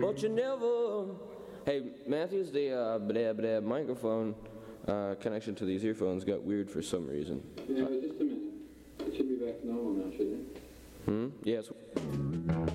But you never. Hey, Matthews, the microphone connection to these earphones got weird for some reason. Yeah, just a minute. It should be back to normal now, shouldn't it? Yes.